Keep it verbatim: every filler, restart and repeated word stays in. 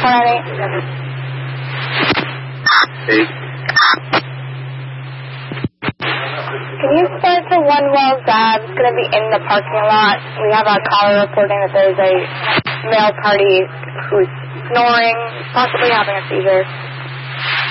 Alright. Hey. Can you start to One Wells Ave? It's going to be in the parking lot. We have a caller reporting that there's a male party who's snoring, possibly having a seizure.